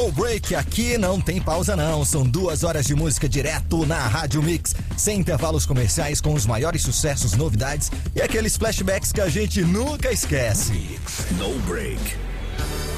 No Break, aqui não tem pausa não. São 2 horas de música direto na Rádio Mix, sem intervalos comerciais, com os maiores sucessos, novidades e aqueles flashbacks que a gente nunca esquece. No Break.